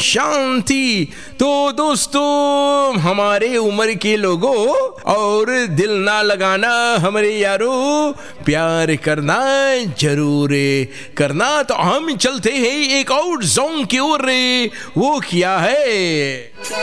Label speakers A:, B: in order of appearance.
A: शांति। तो दोस्तों, हमारे उम्र के लोगों, और दिल ना लगाना हमारे यारो, प्यार करना जरूर करना। तो हम चलते हैं एक और सॉन्ग की ओर। वो क्या है?